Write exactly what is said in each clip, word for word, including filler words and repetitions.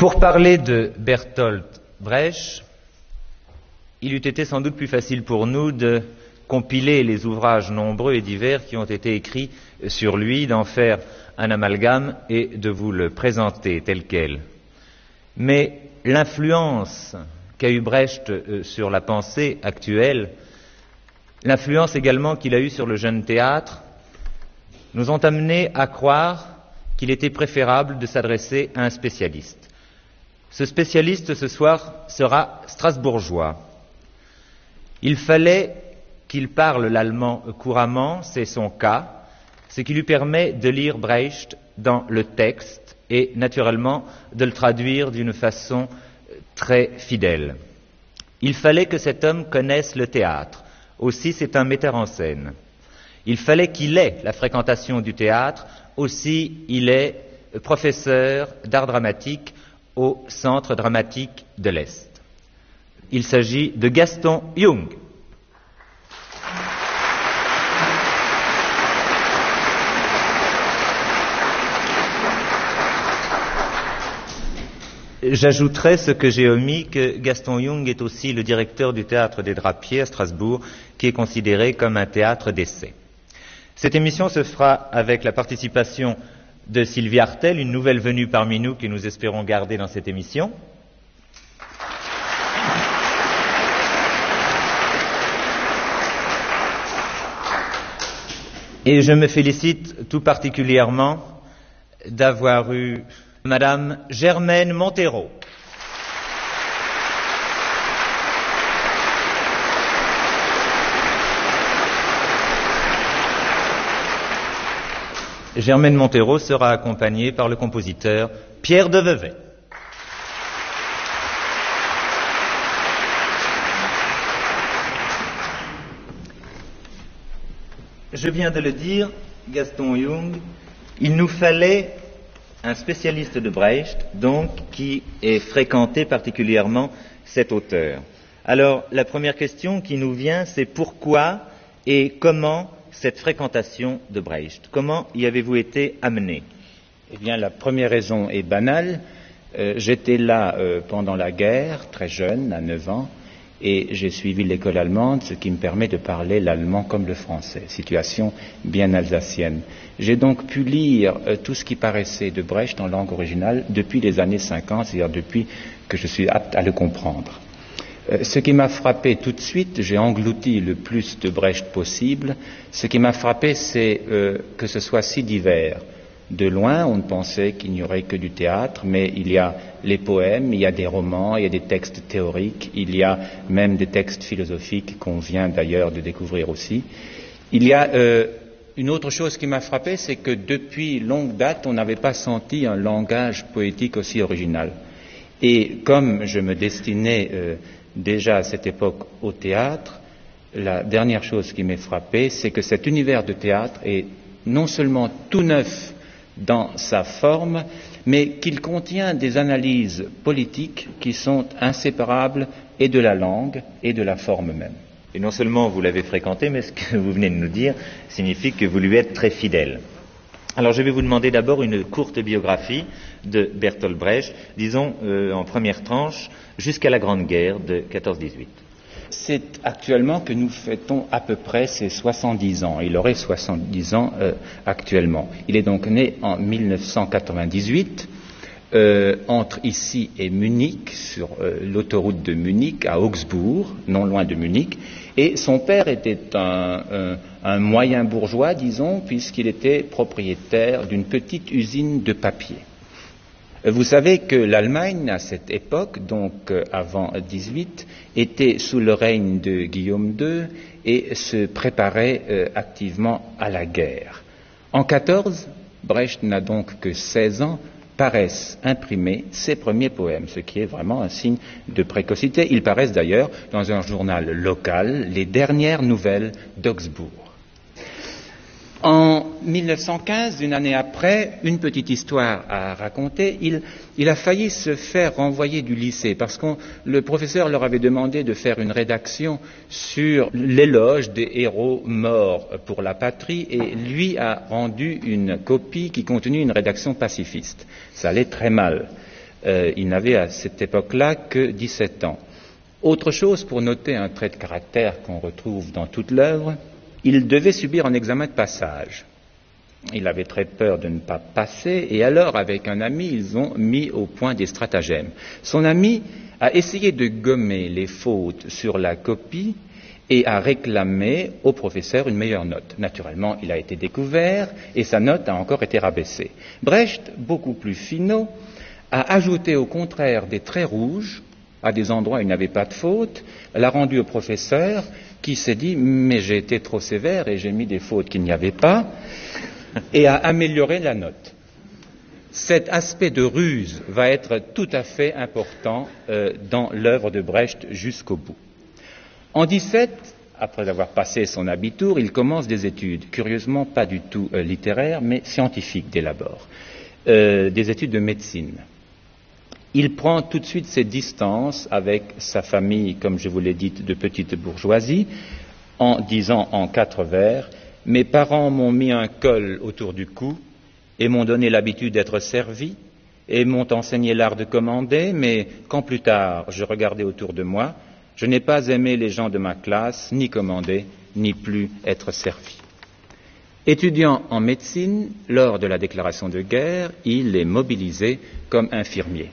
Pour parler de Bertolt Brecht, il eût été sans doute plus facile pour nous de compiler les ouvrages nombreux et divers qui ont été écrits sur lui, d'en faire un amalgame et de vous le présenter tel quel. Mais l'influence qu'a eu Brecht sur la pensée actuelle, l'influence également qu'il a eue sur le jeune théâtre, nous ont amené à croire qu'il était préférable de s'adresser à un spécialiste. Ce spécialiste ce soir sera strasbourgeois. Il fallait qu'il parle l'allemand couramment, c'est son cas, ce qui lui permet de lire Brecht dans le texte et naturellement de le traduire d'une façon très fidèle. Il fallait que cet homme connaisse le théâtre, aussi c'est un metteur en scène. Il fallait qu'il ait la fréquentation du théâtre, aussi il est professeur d'art dramatique au Centre dramatique de l'Est. Il s'agit de Gaston Jung. J'ajouterai ce que j'ai omis, que Gaston Jung est aussi le directeur du théâtre des Drapiers à Strasbourg, qui est considéré comme un théâtre d'essai. Cette émission se fera avec la participation de Sylvie Artel, une nouvelle venue parmi nous que nous espérons garder dans cette émission. Et je me félicite tout particulièrement d'avoir eu Madame Germaine Montero. Germaine Montero sera accompagnée par le compositeur Pierre de Vevey. Je viens de le dire, Gaston Jung, il nous fallait un spécialiste de Brecht, donc, qui ait fréquenté particulièrement cet auteur. Alors, la première question qui nous vient, c'est pourquoi et comment cette fréquentation de Brecht? Comment y avez-vous été amené? Eh bien, la première raison est banale. Euh, j'étais là euh, pendant la guerre, très jeune, à neuf ans, et j'ai suivi l'école allemande, ce qui me permet de parler l'allemand comme le français, situation bien alsacienne. J'ai donc pu lire euh, tout ce qui paraissait de Brecht en langue originale depuis les années cinquante, c'est-à-dire depuis que je suis apte à le comprendre. Euh, ce qui m'a frappé tout de suite, j'ai englouti le plus de Brecht possible, ce qui m'a frappé, c'est euh, que ce soit si divers. De loin, on ne pensait qu'il n'y aurait que du théâtre, mais il y a les poèmes, il y a des romans, il y a des textes théoriques, il y a même des textes philosophiques qu'on vient d'ailleurs de découvrir aussi. Il y a euh, une autre chose qui m'a frappé, c'est que depuis longue date, on n'avait pas senti un langage poétique aussi original. Et comme je me destinais euh, déjà à cette époque au théâtre, la dernière chose qui m'est frappée, c'est que cet univers de théâtre est non seulement tout neuf dans sa forme, mais qu'il contient des analyses politiques qui sont inséparables et de la langue et de la forme même. Et non seulement vous l'avez fréquenté, mais ce que vous venez de nous dire signifie que vous lui êtes très fidèle. Alors je vais vous demander d'abord une courte biographie de Bertolt Brecht, disons euh, en première tranche, jusqu'à la Grande Guerre de quatorze dix-huit. C'est actuellement que nous fêtons à peu près ses soixante-dix ans. Il aurait soixante-dix ans euh, actuellement. Il est donc né en mille neuf cent quatre-vingt-dix-huit, euh, entre ici et Munich, sur euh, l'autoroute de Munich, à Augsbourg, non loin de Munich. Et son père était un, un, un moyen bourgeois, disons, puisqu'il était propriétaire d'une petite usine de papier. Vous savez que l'Allemagne, à cette époque, donc avant dix-huit, était sous le règne de Guillaume deux et se préparait euh, activement à la guerre. En quatorze, Brecht n'a donc que seize ans, paraissent imprimer ses premiers poèmes, ce qui est vraiment un signe de précocité. Ils paraissent d'ailleurs dans un journal local, Les Dernières Nouvelles d'Augsbourg. En mille neuf cent quinze, une année après, une petite histoire à raconter, il, il a failli se faire renvoyer du lycée parce que le professeur leur avait demandé de faire une rédaction sur l'éloge des héros morts pour la patrie et lui a rendu une copie qui contenait une rédaction pacifiste. Ça allait très mal. Euh, il n'avait à cette époque-là que dix-sept ans. Autre chose pour noter un trait de caractère qu'on retrouve dans toute l'œuvre, il devait subir un examen de passage. Il avait très peur de ne pas passer, et alors, avec un ami, ils ont mis au point des stratagèmes. Son ami a essayé de gommer les fautes sur la copie et a réclamé au professeur une meilleure note. Naturellement, il a été découvert et sa note a encore été rabaissée. Brecht, beaucoup plus finaud, a ajouté au contraire des traits rouges à des endroits où il n'avait pas de faute, l'a rendu au professeur qui s'est dit « mais j'ai été trop sévère et j'ai mis des fautes qu'il n'y avait pas » et a amélioré la note. Cet aspect de ruse va être tout à fait important euh, dans l'œuvre de Brecht jusqu'au bout. En dix-sept, après avoir passé son abitur, il commence des études, curieusement pas du tout euh, littéraires, mais scientifiques dès l'abord, euh, des études de médecine. Il prend tout de suite ses distances avec sa famille, comme je vous l'ai dit, de petite bourgeoisie, en disant en quatre vers « Mes parents m'ont mis un col autour du cou et m'ont donné l'habitude d'être servi et m'ont enseigné l'art de commander, mais quand plus tard je regardais autour de moi, je n'ai pas aimé les gens de ma classe, ni commander, ni plus être servi. » Étudiant en médecine, lors de la déclaration de guerre, il est mobilisé comme infirmier.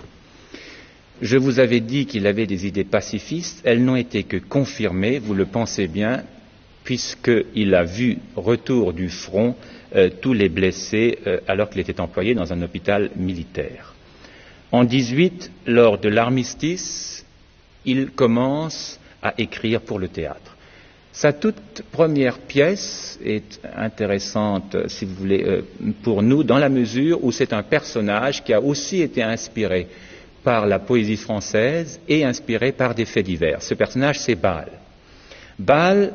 Je vous avais dit qu'il avait des idées pacifistes, elles n'ont été que confirmées, vous le pensez bien, puisqu'il a vu retour du front euh, tous les blessés euh, alors qu'il était employé dans un hôpital militaire. En dix-huit, lors de l'armistice, il commence à écrire pour le théâtre. Sa toute première pièce est intéressante, si vous voulez, euh, pour nous, dans la mesure où c'est un personnage qui a aussi été inspiré par la poésie française et inspiré par des faits divers. Ce personnage, c'est Baal. Baal,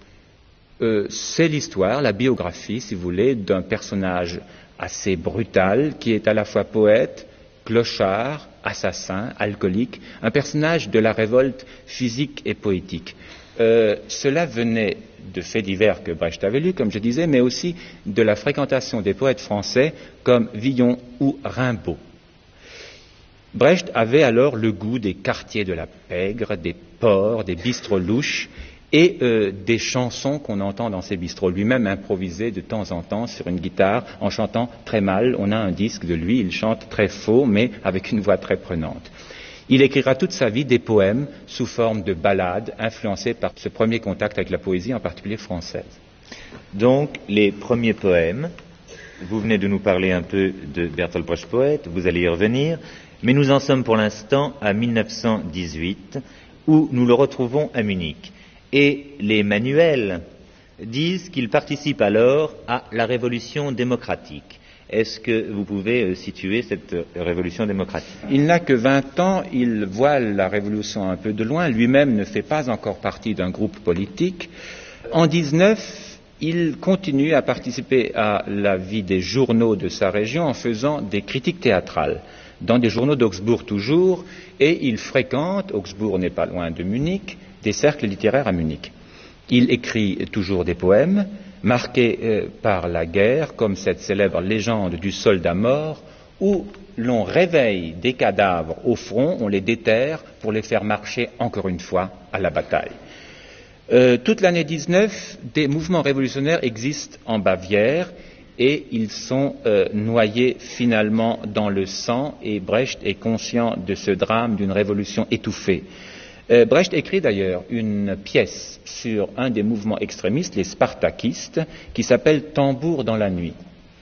euh, c'est l'histoire, la biographie, si vous voulez, d'un personnage assez brutal qui est à la fois poète, clochard, assassin, alcoolique, un personnage de la révolte physique et poétique. Euh, cela venait de faits divers que Brecht avait lus, comme je disais, mais aussi de la fréquentation des poètes français comme Villon ou Rimbaud. Brecht avait alors le goût des quartiers de la pègre, des ports, des bistrots louches et euh, des chansons qu'on entend dans ces bistrots. Lui-même improvisait de temps en temps sur une guitare en chantant très mal. On a un disque de lui, il chante très faux mais avec une voix très prenante. Il écrira toute sa vie des poèmes sous forme de ballades influencés par ce premier contact avec la poésie, en particulier française. Donc, les premiers poèmes, vous venez de nous parler un peu de Bertolt Brecht poète, vous allez y revenir, mais nous en sommes pour l'instant à mille neuf cent dix-huit, où nous le retrouvons à Munich. Et les manuels disent qu'il participe alors à la révolution démocratique. Est-ce que vous pouvez situer cette révolution démocratique? Il n'a que vingt ans, il voit la révolution un peu de loin, lui-même ne fait pas encore partie d'un groupe politique. En dix-neuf, il continue à participer à la vie des journaux de sa région en faisant des critiques théâtrales, dans des journaux d'Augsbourg toujours, et il fréquente, Augsbourg n'est pas loin de Munich, des cercles littéraires à Munich. Il écrit toujours des poèmes, marqués euh, par la guerre, comme cette célèbre légende du soldat mort, où l'on réveille des cadavres au front, on les déterre pour les faire marcher encore une fois à la bataille. Euh, toute l'année dix-neuf, des mouvements révolutionnaires existent en Bavière et ils sont euh, noyés finalement dans le sang, et Brecht est conscient de ce drame d'une révolution étouffée. Euh, Brecht écrit d'ailleurs une pièce sur un des mouvements extrémistes, les spartakistes, qui s'appelle « Tambour dans la nuit ».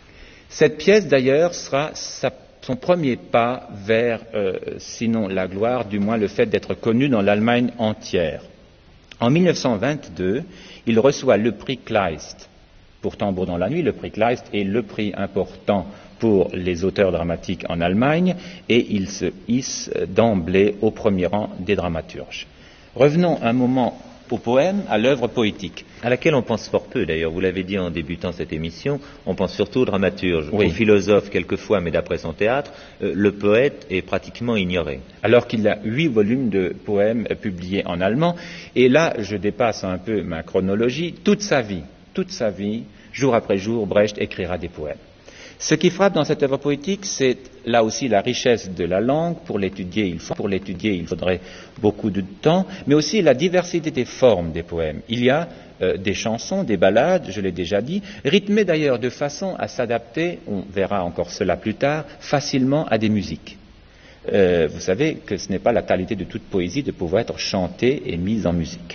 Cette pièce d'ailleurs sera sa, son premier pas vers, euh, sinon la gloire, du moins le fait d'être connu dans l'Allemagne entière. En mille neuf cent vingt-deux, il reçoit le prix Kleist pour Tambour dans la nuit. Le prix Kleist est le prix important pour les auteurs dramatiques en Allemagne, et il se hisse d'emblée au premier rang des dramaturges. Revenons un moment au poème, à l'œuvre poétique. À laquelle on pense fort peu, d'ailleurs. Vous l'avez dit en débutant cette émission, on pense surtout au dramaturge, oui. Au philosophe quelquefois, mais d'après son théâtre, euh, le poète est pratiquement ignoré. Alors qu'il a huit volumes de poèmes publiés en allemand, et là, je dépasse un peu ma chronologie, toute sa vie, toute sa vie, jour après jour, Brecht écrira des poèmes. Ce qui frappe dans cette œuvre poétique, c'est là aussi la richesse de la langue. Pour l'étudier, il faut, pour l'étudier, il faudrait beaucoup de temps, mais aussi la diversité des formes des poèmes. Il y a euh, des chansons, des ballades, je l'ai déjà dit, rythmées d'ailleurs de façon à s'adapter, on verra encore cela plus tard, facilement à des musiques. Euh, vous savez que ce n'est pas la qualité de toute poésie de pouvoir être chantée et mise en musique.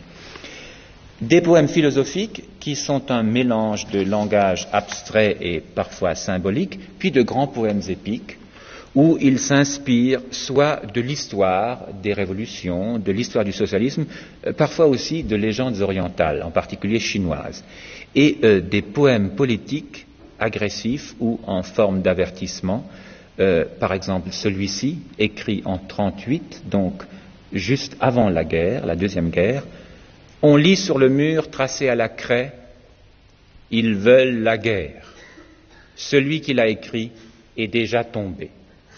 Des poèmes philosophiques qui sont un mélange de langage abstrait et parfois symbolique, puis de grands poèmes épiques où ils s'inspirent soit de l'histoire des révolutions, de l'histoire du socialisme, euh, parfois aussi de légendes orientales, en particulier chinoises, et euh, des poèmes politiques agressifs ou en forme d'avertissement. Euh, par exemple, celui-ci, écrit en trente-huit, donc juste avant la guerre, la Deuxième Guerre, on lit sur le mur tracé à la craie « Ils veulent la guerre ». Celui qui l'a écrit est déjà tombé.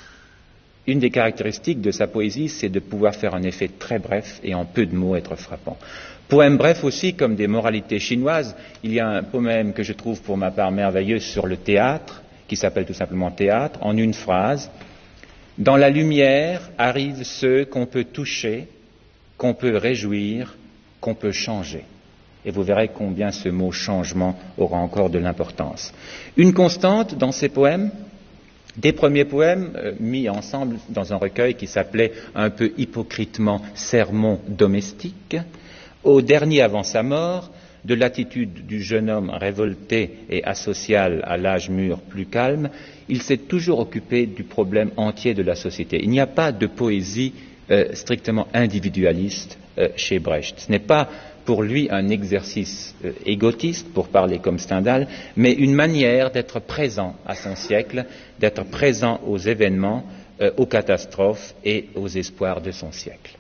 Une des caractéristiques de sa poésie, c'est de pouvoir faire un effet très bref et en peu de mots être frappant. Poème bref aussi, comme des moralités chinoises. Il y a un poème que je trouve pour ma part merveilleux sur le théâtre, qui s'appelle tout simplement Théâtre, en une phrase. « Dans la lumière arrivent ceux qu'on peut toucher, qu'on peut réjouir, qu'on peut changer. » Et vous verrez combien ce mot changement aura encore de l'importance. Une constante dans ces poèmes, des premiers poèmes euh, mis ensemble dans un recueil qui s'appelait un peu hypocritement Sermons domestiques, au dernier avant sa mort, de l'attitude du jeune homme révolté et asocial à l'âge mûr plus calme, il s'est toujours occupé du problème entier de la société. Il n'y a pas de poésie euh, strictement individualiste euh, chez Brecht. Ce n'est pas pour lui un exercice euh, égotiste, pour parler comme Stendhal, mais une manière d'être présent à son siècle, d'être présent aux événements, euh, aux catastrophes et aux espoirs de son siècle.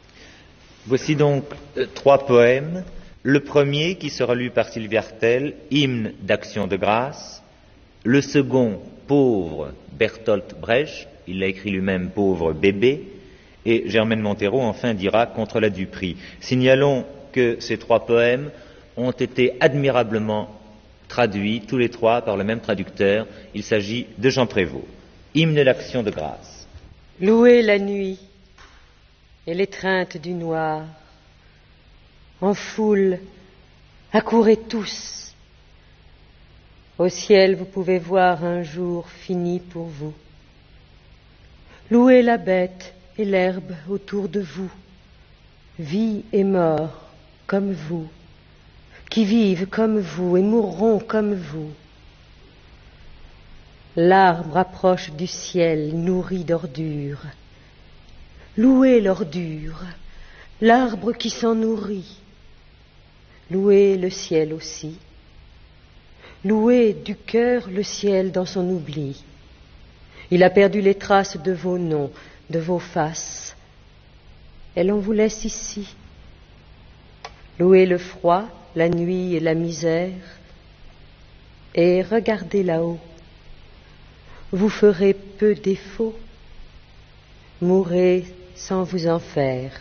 Voici donc euh, trois poèmes. Le premier, qui sera lu par Sylvie Artel, Hymne d'action de grâce. Le second, Pauvre Bertolt Brecht, il l'a écrit lui-même, Pauvre bébé. Et Germaine Montero, enfin, dira Contre la Duperie. Signalons que ces trois poèmes ont été admirablement traduits, tous les trois, par le même traducteur. Il s'agit de Jean Prévost. Hymne d'action de grâce. Louez la nuit et l'étreinte du noir. En foule, accourez tous. Au ciel, vous pouvez voir un jour fini pour vous. Louez la bête et l'herbe autour de vous, vie et mort comme vous, qui vivent comme vous et mourront comme vous. L'arbre approche du ciel nourri d'ordures. Louez l'ordure, l'arbre qui s'en nourrit. Louez le ciel aussi. Louez du cœur le ciel dans son oubli. Il a perdu les traces de vos noms, de vos faces. Et l'on vous laisse ici. Louez le froid, la nuit et la misère. Et regardez là-haut. Vous ferez peu défaut. Mourrez sans vous en faire.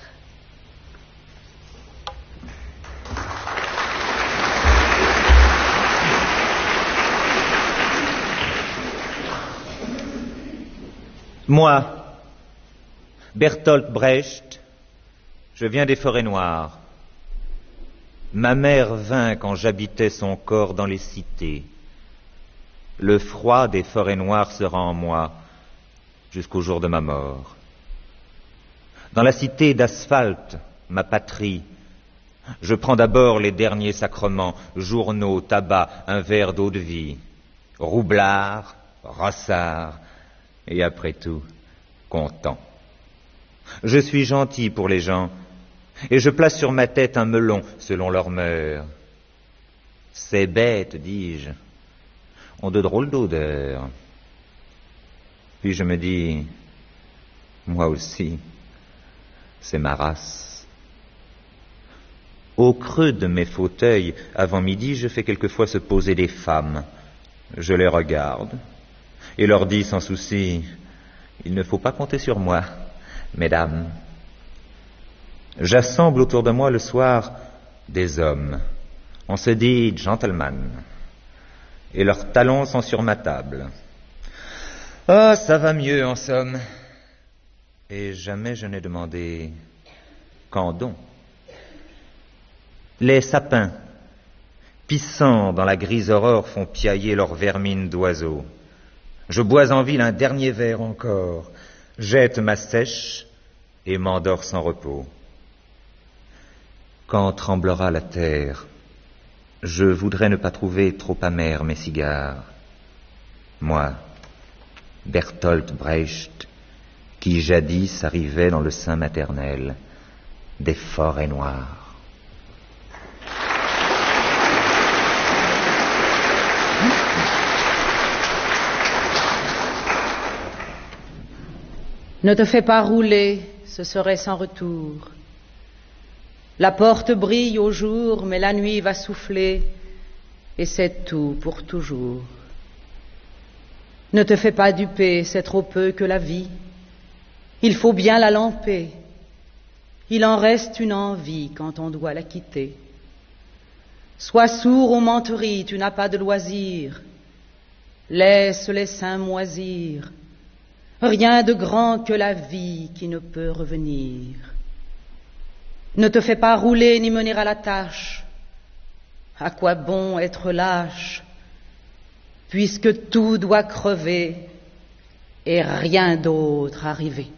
Moi, Bertolt Brecht, je viens des forêts noires. Ma mère vint quand j'habitais son corps dans les cités. Le froid des forêts noires sera en moi jusqu'au jour de ma mort. Dans la cité d'asphalte, ma patrie, je prends d'abord les derniers sacrements, journaux, tabac, un verre d'eau de vie, roublard, rossard, et après tout, content. Je suis gentil pour les gens, et je place sur ma tête un melon selon leur mœurs. Ces bêtes, dis-je, ont de drôles d'odeurs. Puis je me dis, moi aussi, c'est ma race. Au creux de mes fauteuils, avant midi, je fais quelquefois se poser des femmes. Je les regarde et leur dis sans souci, il ne faut pas compter sur moi, mesdames. J'assemble autour de moi le soir des hommes. On se dit gentlemen, et leurs talons sont sur ma table. Ah, ça va mieux en somme. Et jamais je n'ai demandé quand donc. Les sapins, pissant dans la grise aurore, font piailler leurs vermines d'oiseaux. Je bois en ville un dernier verre encore, jette ma sèche et m'endors sans repos. Quand tremblera la terre, je voudrais ne pas trouver trop amers mes cigares. Moi, Bertolt Brecht, qui jadis arrivait dans le sein maternel des forêts noires. Ne te fais pas rouler, ce serait sans retour. La porte brille au jour, mais la nuit va souffler, et c'est tout pour toujours. Ne te fais pas duper, c'est trop peu que la vie. Il faut bien la lamper. Il en reste une envie quand on doit la quitter. Sois sourd aux menteries, tu n'as pas de loisir. Laisse les seins moisir. Rien de grand que la vie qui ne peut revenir. Ne te fais pas rouler ni mener à la tâche. À quoi bon être lâche, puisque tout doit crever et rien d'autre arriver.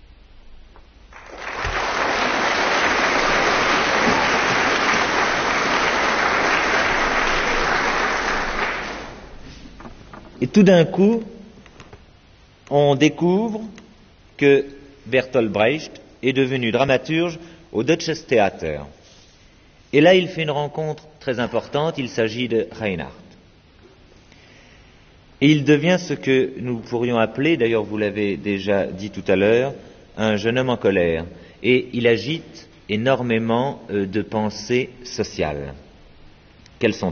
Et tout d'un coup, on découvre que Bertolt Brecht est devenu dramaturge au Deutsches Theater. Et là, il fait une rencontre très importante, il s'agit de Reinhardt. Et il devient ce que nous pourrions appeler, d'ailleurs vous l'avez déjà dit tout à l'heure, un jeune homme en colère. Et il agite énormément de pensées sociales. Quelles sont-elles ?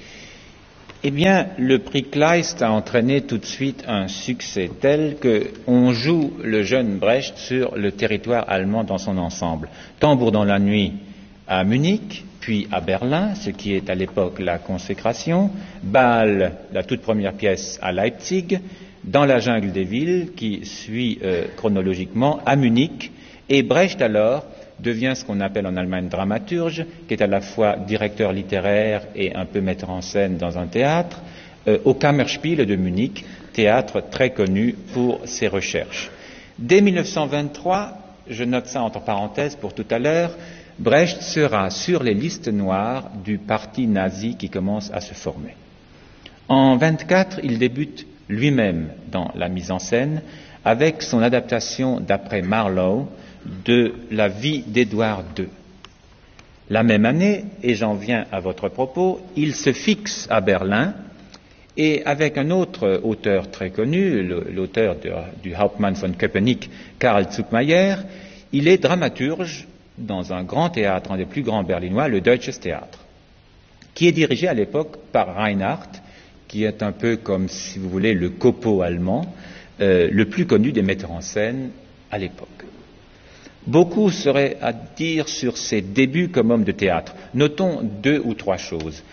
Eh bien, le prix Kleist a entraîné tout de suite un succès tel qu'on joue le jeune Brecht sur le territoire allemand dans son ensemble. Tambour dans la nuit à Munich, puis à Berlin, ce qui est à l'époque la consécration, Bâle, la toute première pièce à Leipzig, Dans la jungle des villes, qui suit euh, chronologiquement à Munich, et Brecht alors devient ce qu'on appelle en Allemagne dramaturge, qui est à la fois directeur littéraire et un peu metteur en scène dans un théâtre, euh, au Kammerspiel de Munich, théâtre très connu pour ses recherches. Dès mille neuf cent vingt-trois, je note ça entre parenthèses pour tout à l'heure, Brecht sera sur les listes noires du parti nazi qui commence à se former. En vingt-quatre, il débute lui-même dans la mise en scène avec son adaptation d'après Marlowe de la vie d'Édouard deux. La même année, et j'en viens à votre propos, il se fixe à Berlin et avec un autre auteur très connu, l'auteur du Hauptmann von Köpenick, Karl Zuckmayer, il est dramaturge dans un grand théâtre, un des plus grands berlinois, le Deutsches Theater, qui est dirigé à l'époque par Reinhardt, qui est un peu comme, si vous voulez, le copeau allemand, euh, le plus connu des metteurs en scène à l'époque. Beaucoup serait à dire sur ses débuts comme homme de théâtre. Notons deux ou trois choses.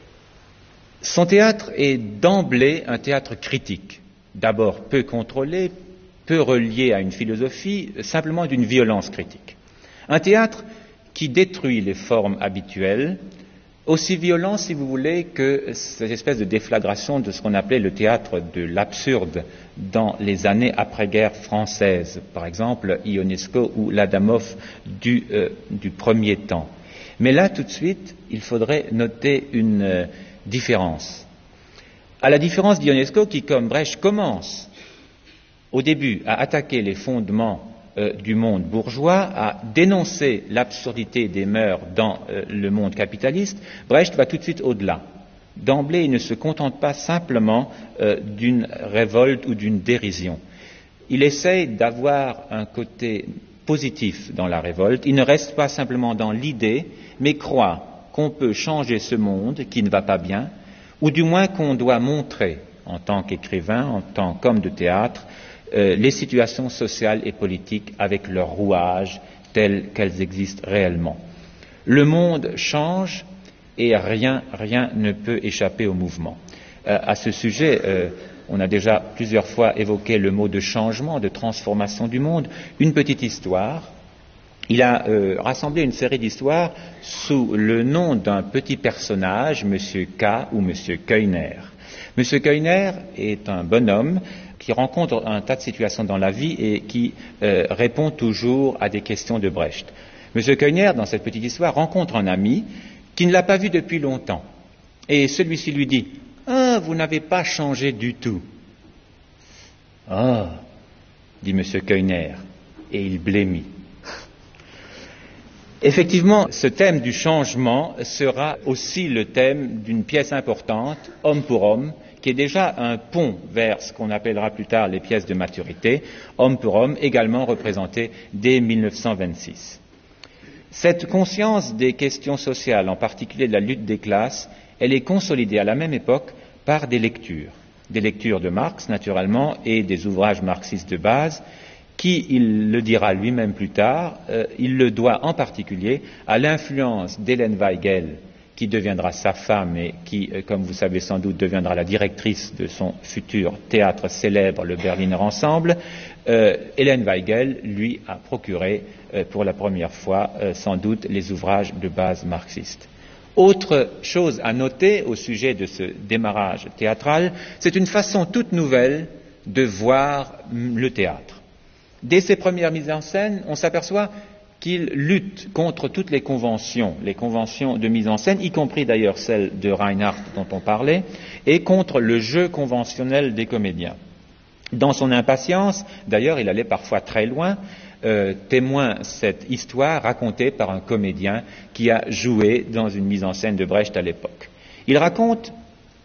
Son théâtre est d'emblée un théâtre critique, d'abord peu contrôlé, peu relié à une philosophie, simplement d'une violence critique. Un théâtre qui détruit les formes habituelles, aussi violent, si vous voulez, que cette espèce de déflagration de ce qu'on appelait le théâtre de l'absurde dans les années après-guerre françaises, par exemple Ionesco ou l'Adamov du, euh, du premier temps. Mais là, tout de suite, il faudrait noter une euh, différence. À la différence d'Ionesco qui, comme Brecht, commence au début à attaquer les fondements Euh, du monde bourgeois, à dénoncer l'absurdité des mœurs dans euh, le monde capitaliste, Brecht va tout de suite au-delà. D'emblée, il ne se contente pas simplement euh, d'une révolte ou d'une dérision. Il essaye d'avoir un côté positif dans la révolte. Il ne reste pas simplement dans l'idée, mais croit qu'on peut changer ce monde qui ne va pas bien, ou du moins qu'on doit montrer, en tant qu'écrivain, en tant qu'homme de théâtre, Euh, les situations sociales et politiques avec leurs rouages telles qu'elles existent réellement. Le monde change et rien, rien ne peut échapper au mouvement. Euh, à ce sujet, euh, On a déjà plusieurs fois évoqué le mot de changement, de transformation du monde. Une petite histoire. Il a euh, rassemblé une série d'histoires sous le nom d'un petit personnage, Monsieur K ou Monsieur Keuner. Monsieur Keuner est un bonhomme qui rencontre un tas de situations dans la vie et qui euh, répond toujours à des questions de Brecht. Monsieur Keuner, dans cette petite histoire, rencontre un ami qui ne l'a pas vu depuis longtemps. Et celui-ci lui dit « Ah, vous n'avez pas changé du tout. »« Ah, dit Monsieur Keuner, et il blêmit. Effectivement, ce thème du changement sera aussi le thème d'une pièce importante, Homme pour homme, qui est déjà un pont vers ce qu'on appellera plus tard les pièces de maturité, Homme pour homme, également représenté dès mille neuf cent vingt-six. Cette conscience des questions sociales, en particulier de la lutte des classes, elle est consolidée à la même époque par des lectures. Des lectures de Marx, naturellement, et des ouvrages marxistes de base, qui, il le dira lui-même plus tard, euh, il le doit en particulier à l'influence d'Hélène Weigel, qui deviendra sa femme et qui, euh, comme vous savez sans doute, deviendra la directrice de son futur théâtre célèbre, le Berliner Ensemble. Euh, Hélène Weigel lui a procuré euh, pour la première fois euh, sans doute les ouvrages de base marxistes. Autre chose à noter au sujet de ce démarrage théâtral, c'est une façon toute nouvelle de voir le théâtre. Dès ses premières mises en scène, on s'aperçoit qu'il lutte contre toutes les conventions, les conventions de mise en scène, y compris d'ailleurs celles de Reinhardt dont on parlait, et contre le jeu conventionnel des comédiens. Dans son impatience, d'ailleurs, il allait parfois très loin, euh, témoin cette histoire racontée par un comédien qui a joué dans une mise en scène de Brecht à l'époque. Il raconte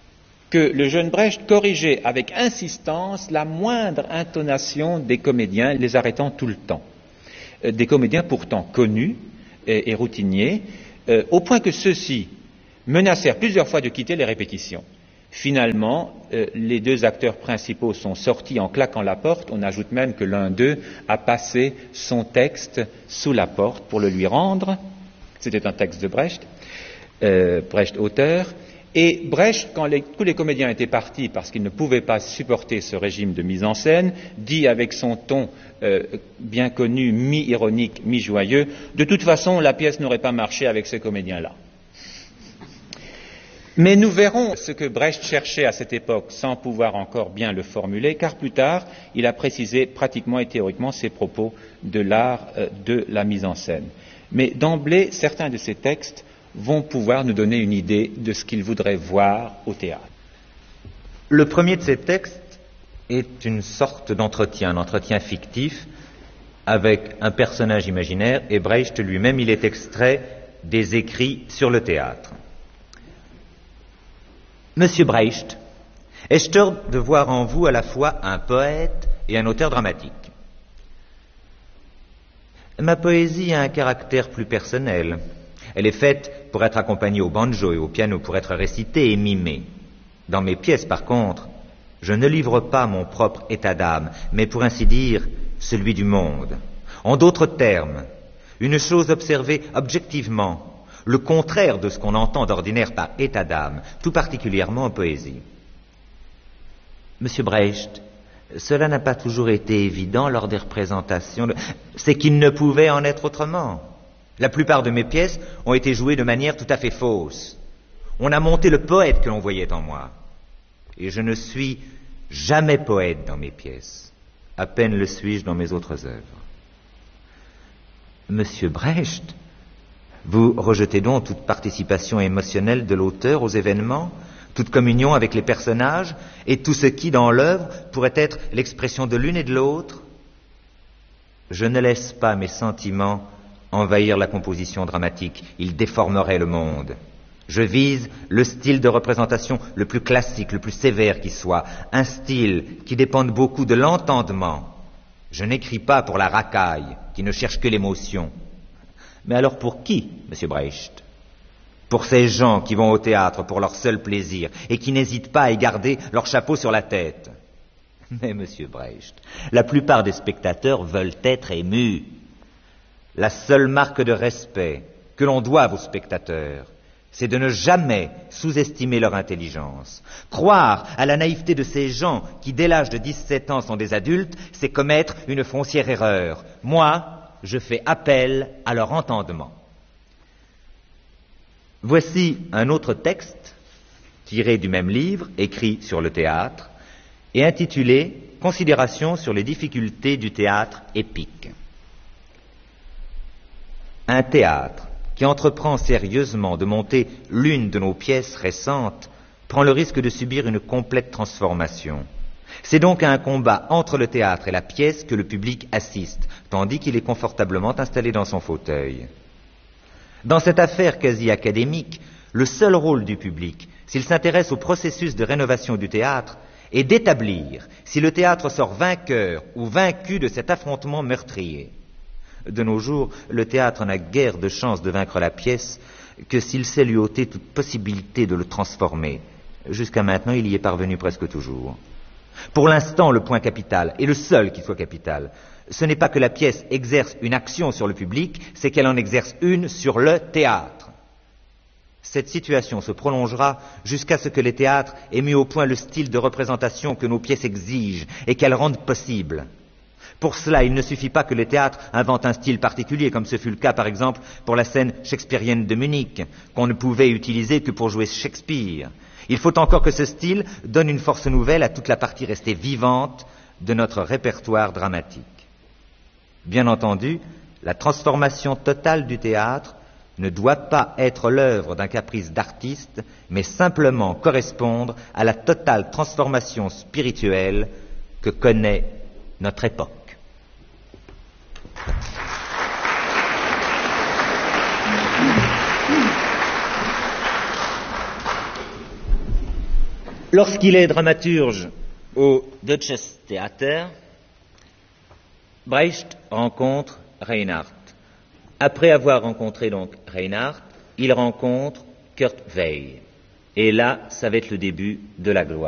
que le jeune Brecht corrigeait avec insistance la moindre intonation des comédiens, les arrêtant tout le temps. Euh, des comédiens pourtant connus et, et routiniers, euh, au point que ceux-ci menacèrent plusieurs fois de quitter les répétitions. Finalement, euh, les deux acteurs principaux sont sortis en claquant la porte. On ajoute même que l'un d'eux a passé son texte sous la porte pour le lui rendre. C'était un texte de Brecht, euh, Brecht auteur. Et Brecht, quand les, tous les comédiens étaient partis parce qu'ils ne pouvaient pas supporter ce régime de mise en scène, dit avec son ton euh, bien connu, mi-ironique, mi-joyeux, de toute façon, la pièce n'aurait pas marché avec ces comédiens-là. Mais nous verrons ce que Brecht cherchait à cette époque sans pouvoir encore bien le formuler, car plus tard, il a précisé pratiquement et théoriquement ses propos de l'art euh, de la mise en scène. Mais d'emblée, certains de ces textes vont pouvoir nous donner une idée de ce qu'il voudrait voir au théâtre. Le premier de ces textes est une sorte d'entretien, un entretien fictif avec un personnage imaginaire, et Brecht lui-même, il est extrait des écrits sur le théâtre. Monsieur Brecht, ai-je tort de voir en vous à la fois un poète et un auteur dramatique? Ma poésie a un caractère plus personnel. Elle est faite pour être accompagnée au banjo et au piano, pour être récitée et mimée. Dans mes pièces, par contre, je ne livre pas mon propre état d'âme, mais pour ainsi dire, celui du monde. En d'autres termes, une chose observée objectivement, le contraire de ce qu'on entend d'ordinaire par état d'âme, tout particulièrement en poésie. Monsieur Brecht, cela n'a pas toujours été évident lors des représentations. De... C'est qu'il ne pouvait en être autrement. La plupart de mes pièces ont été jouées de manière tout à fait fausse. On a monté le poète que l'on voyait en moi. Et je ne suis jamais poète dans mes pièces. À peine le suis-je dans mes autres œuvres. Monsieur Brecht, vous rejetez donc toute participation émotionnelle de l'auteur aux événements, toute communion avec les personnages, et tout ce qui, dans l'œuvre, pourrait être l'expression de l'une et de l'autre? Je ne laisse pas mes sentiments envahir la composition dramatique, ils déformeraient le monde. Je vise le style de représentation le plus classique, le plus sévère qui soit, un style qui dépende beaucoup de l'entendement. Je n'écris pas pour la racaille, qui ne cherche que l'émotion. Mais alors pour qui, monsieur Brecht? Pour ces gens qui vont au théâtre pour leur seul plaisir et qui n'hésitent pas à y garder leur chapeau sur la tête. Mais monsieur Brecht, la plupart des spectateurs veulent être émus. La seule marque de respect que l'on doive aux spectateurs, c'est de ne jamais sous-estimer leur intelligence. Croire à la naïveté de ces gens qui, dès l'âge de dix-sept ans, sont des adultes, c'est commettre une foncière erreur. Moi, je fais appel à leur entendement. Voici un autre texte tiré du même livre, écrit sur le théâtre, et intitulé « Considérations sur les difficultés du théâtre épique ». Un théâtre qui entreprend sérieusement de monter l'une de nos pièces récentes prend le risque de subir une complète transformation. C'est donc à un combat entre le théâtre et la pièce que le public assiste, tandis qu'il est confortablement installé dans son fauteuil. Dans cette affaire quasi académique, le seul rôle du public, s'il s'intéresse au processus de rénovation du théâtre, est d'établir si le théâtre sort vainqueur ou vaincu de cet affrontement meurtrier. De nos jours, le théâtre n'a guère de chance de vaincre la pièce que s'il sait lui ôter toute possibilité de le transformer. Jusqu'à maintenant, il y est parvenu presque toujours. Pour l'instant, le point capital, et le seul qui soit capital, ce n'est pas que la pièce exerce une action sur le public, c'est qu'elle en exerce une sur le théâtre. Cette situation se prolongera jusqu'à ce que les théâtres aient mis au point le style de représentation que nos pièces exigent et qu'elles rendent possible. Pour cela, il ne suffit pas que les théâtres inventent un style particulier, comme ce fut le cas, par exemple, pour la scène shakespearienne de Munich, qu'on ne pouvait utiliser que pour jouer Shakespeare. Il faut encore que ce style donne une force nouvelle à toute la partie restée vivante de notre répertoire dramatique. Bien entendu, la transformation totale du théâtre ne doit pas être l'œuvre d'un caprice d'artiste, mais simplement correspondre à la totale transformation spirituelle que connaît notre époque. Lorsqu'il est dramaturge au Deutsches Theater, Brecht rencontre Reinhardt. Après avoir rencontré donc Reinhardt, il rencontre Kurt Weill. Et là, ça va être le début de la gloire.